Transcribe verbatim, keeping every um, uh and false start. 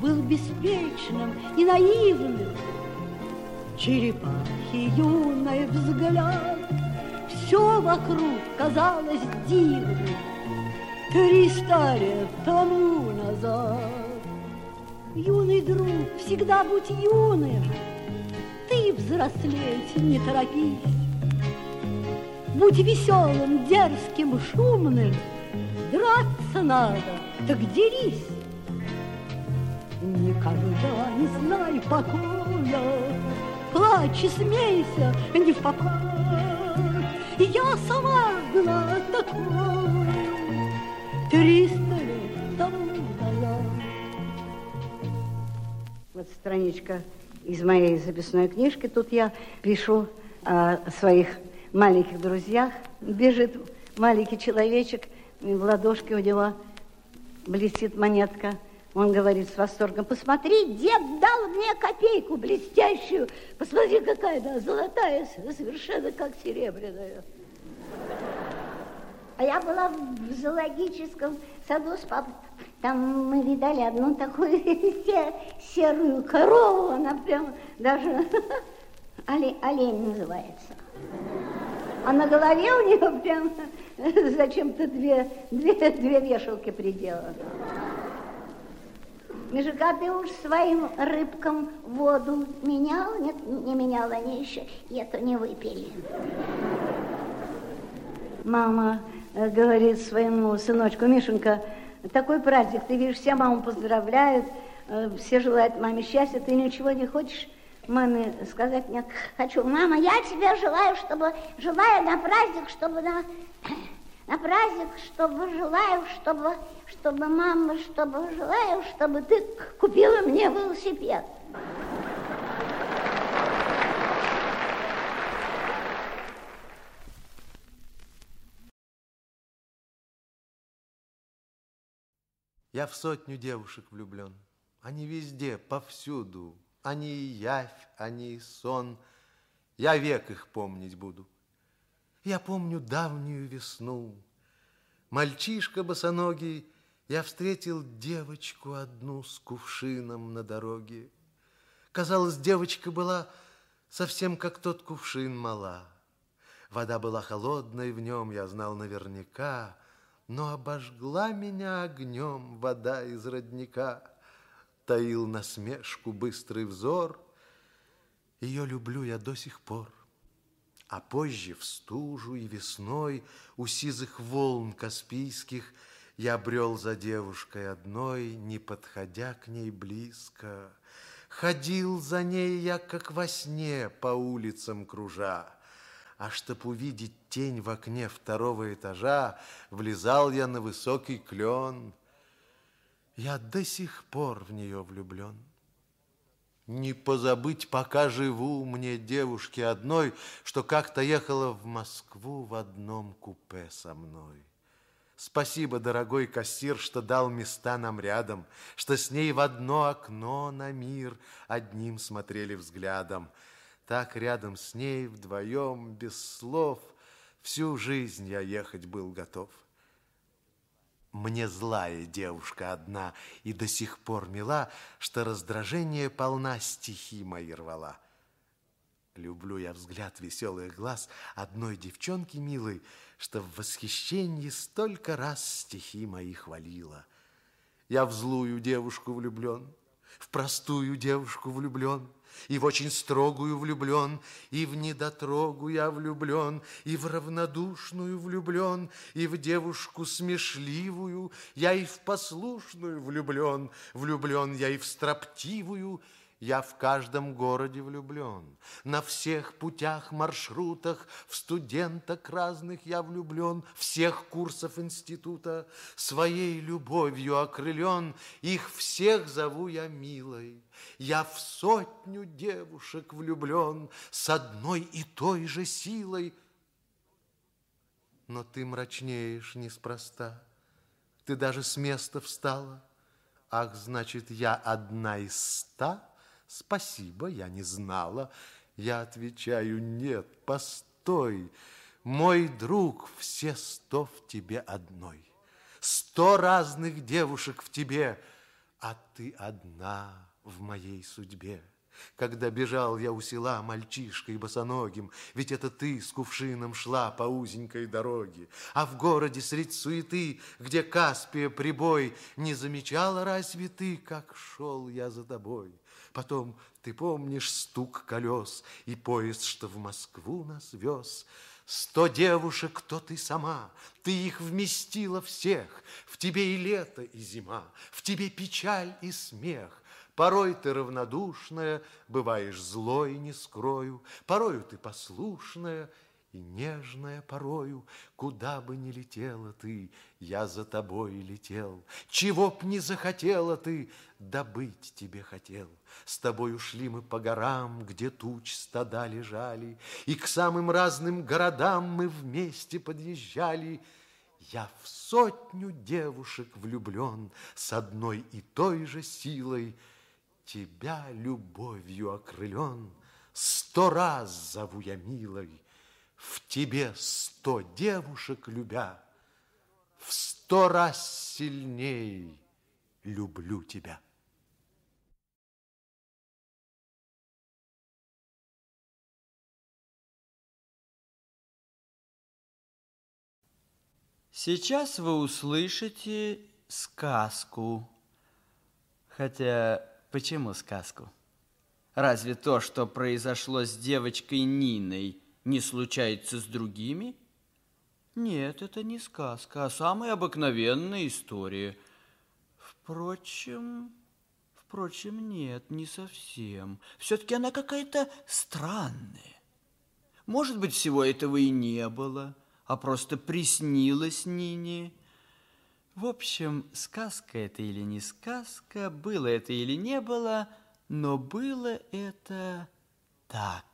был беспечным и наивным. Черепахи юный взгляд, все вокруг казалось дивным. Триста лет тому назад. Юный друг, всегда будь юным, ты взрослеть не торопись. Будь веселым, дерзким, шумным, драться надо, так дерись. Никогда не знай покоя, плачь и смейся не впопад. Я сама была такой триста лет тому назад. Вот страничка из моей записной книжки. Тут я пишу о своих маленьких друзьях. Бежит маленький человечек, в ладошке у него блестит монетка. Он говорит с восторгом: посмотри, дед дал мне копейку блестящую. Посмотри, какая она золотая, совершенно как серебряная. А я была в зоологическом саду с папой. Там мы видали одну такую серую корову. Она прям даже олень, олень называется. А на голове у нее прям зачем-то две, две, две вешалки приделаны. Мишка, ты уж своим рыбкам воду менял? Нет, не менял, они еще эту не выпили. Мама говорит своему сыночку: Мишенька, такой праздник, ты видишь, все маму поздравляют, все желают маме счастья, ты ничего не хочешь маме сказать? Нет, хочу. Мама, я тебе желаю, чтобы, желаю на праздник, чтобы на, на праздник, чтобы желаю, чтобы, чтобы мама, чтобы желаю, чтобы ты купила мне велосипед. Я в сотню девушек влюблен. Они везде, повсюду. Они и явь, они и сон. Я век их помнить буду. Я помню давнюю весну. Мальчишка босоногий, я встретил девочку одну с кувшином на дороге. Казалось, девочка была совсем как тот кувшин мала. Вода была холодной в нем, я знал наверняка, но обожгла меня огнем вода из родника. Таил насмешку быстрый взор. Ее люблю я до сих пор. А позже в стужу и весной у сизых волн каспийских я брел за девушкой одной, не подходя к ней близко. Ходил за ней я, как во сне, по улицам кружа. А чтоб увидеть тень в окне второго этажа, влезал я на высокий клен. Я до сих пор в нее влюблен. Не позабыть, пока живу, мне девушки одной, что как-то ехала в Москву в одном купе со мной. Спасибо, дорогой кассир, что дал места нам рядом, что с ней в одно окно на мир одним смотрели взглядом. Так рядом с ней вдвоем, без слов, всю жизнь я ехать был готов. Мне злая девушка одна и до сих пор мила, что раздражение полна стихи мои рвала. Люблю я взгляд веселых глаз одной девчонки милой, что в восхищении столько раз стихи мои хвалила. Я в злую девушку влюблен, в простую девушку влюблен, и в очень строгую влюблен, и в недотрогу я влюблен, и в равнодушную влюблен, и в девушку смешливую, я и в послушную влюблен, влюблен я и в строптивую, я в каждом городе влюблен, на всех путях, маршрутах, в студенток разных я влюблен, всех курсов института, своей любовью окрылен, их всех зову я милой. Я в сотню девушек влюблен с одной и той же силой. Но ты мрачнеешь неспроста, ты даже с места встала. Ах, значит, я одна из ста? Спасибо, я не знала. Я отвечаю: нет, постой, мой друг, все сто в тебе одной. Сто разных девушек в тебе, А ты одна в моей судьбе. Когда бежал я у села мальчишкой босоногим, ведь это ты с кувшином шла по узенькой дороге, а в городе средь суеты, где Каспия прибой, не замечала разве ты, как шел я за тобой? Потом ты помнишь стук колес и поезд, что в Москву нас вез? Сто девушек, кто ты сама, ты их вместила всех, в тебе и лето, и зима, в тебе печаль и смех. Порой ты равнодушная, бываешь злой, не скрою, порою ты послушная и нежная порою. Куда бы ни летела ты, я за тобой летел. Чего б не захотела ты, да быть тебе хотел. С тобой ушли мы по горам, где туч стада лежали, и к самым разным городам мы вместе подъезжали. Я в сотню девушек влюблен с одной и той же силой. Тебя любовью окрылен, сто раз зову я милой. В тебе сто девушек любя, в сто раз сильней люблю тебя. Сейчас вы услышите сказку. Хотя, почему сказку? Разве то, что произошло с девочкой Ниной, не случается с другими? Нет, это не сказка, а самая обыкновенная история. Впрочем, впрочем, нет, не совсем. Все-таки она какая-то странная. Может быть, всего этого и не было, а просто приснилось Нине. В общем, сказка это или не сказка, было это или не было, но было это так.